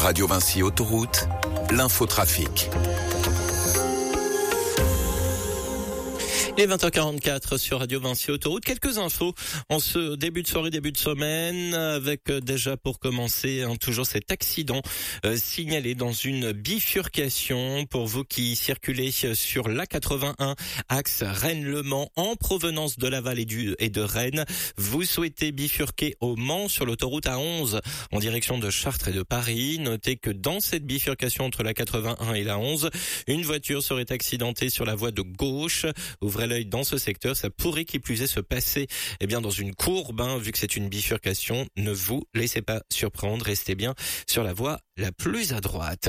Radio Vinci Autoroute, l'infotrafic. Et 20h44 sur Radio Vinci Autoroute. Quelques infos en ce début de soirée, début de semaine, avec déjà pour commencer toujours cet accident signalé dans une bifurcation pour vous qui circulez sur l'A81 axe Rennes-Le Mans en provenance de Laval et de Rennes. Vous souhaitez bifurquer au Mans sur l'autoroute A11 en direction de Chartres et de Paris. Notez que dans cette bifurcation entre l'A81 et l'A11, une voiture serait accidentée sur la voie de gauche. Ouvrez l'œil dans ce secteur, ça pourrait qui plus est se passer dans une courbe, vu que c'est une bifurcation. Ne vous laissez pas surprendre, restez bien sur la voie la plus à droite.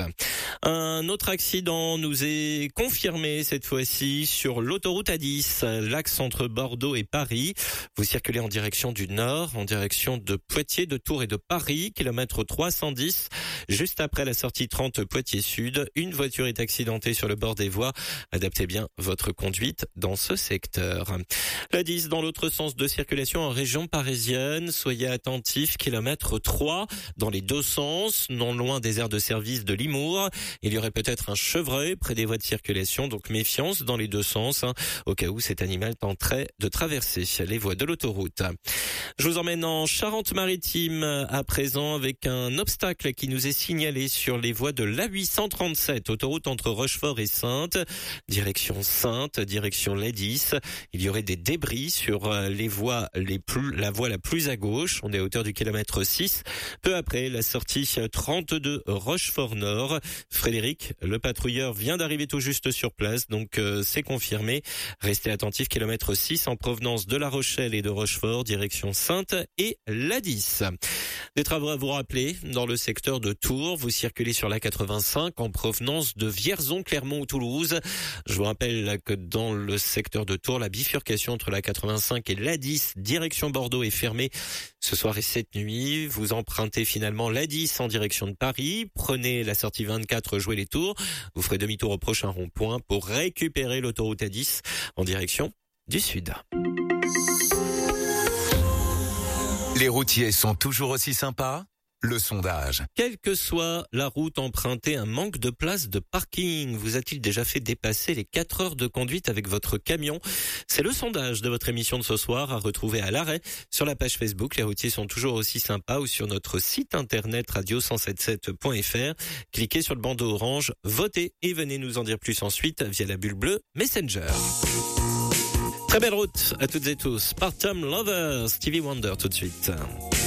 Un autre accident nous est confirmé cette fois-ci sur l'autoroute A10, l'axe entre Bordeaux et Paris. Vous circulez en direction du nord, en direction de Poitiers, de Tours et de Paris, kilomètre 310. Juste après la sortie 30 Poitiers Sud, une voiture est accidentée sur le bord des voies. Adaptez bien votre conduite dans ce secteur. La 10 dans l'autre sens de circulation en région parisienne. Soyez attentifs, kilomètre 3 dans les deux sens, non loin des aires de service de Limours. Il y aurait peut-être un chevreuil près des voies de circulation, donc méfiance dans les deux sens, au cas où cet animal tenterait de traverser les voies de l'autoroute. Je vous emmène en Charente-Maritime à présent avec un obstacle qui nous est signalé sur les voies de l'A837, autoroute entre Rochefort et Saintes, direction Saintes, direction l'A10. Il y aurait des débris sur les voies la voie la plus à gauche. On est à hauteur du kilomètre 6. Peu après la sortie 32 Rochefort Nord. Frédéric, le patrouilleur, vient d'arriver tout juste sur place, donc c'est confirmé. Restez attentifs, kilomètre 6 en provenance de La Rochelle et de Rochefort, direction Saintes et l'A10. Des travaux à vous rappeler dans le secteur de Tours. Vous circulez sur l'A85 en provenance de Vierzon, Clermont ou Toulouse. Je vous rappelle que dans le secteur de Tours, la bifurcation entre l'A85 et l'A10, direction Bordeaux, est fermée ce soir et cette nuit. Vous empruntez finalement l'A10 en direction de Paris. Prenez la sortie 24, jouez les tours. Vous ferez demi-tour au prochain rond-point pour récupérer l'autoroute A10 en direction du sud. Les routiers sont toujours aussi sympas ? Le sondage. Quelle que soit la route empruntée, un manque de place de parking vous a-t-il déjà fait dépasser les 4 heures de conduite avec votre camion ? C'est le sondage de votre émission de ce soir à retrouver à l'arrêt sur la page Facebook. Les routiers sont toujours aussi sympas ou sur notre site internet radio177.fr. Cliquez sur le bandeau orange, votez et venez nous en dire plus ensuite via la bulle bleue Messenger. Très belle route à toutes et tous. Part-Time Lovers, Stevie Wonder tout de suite.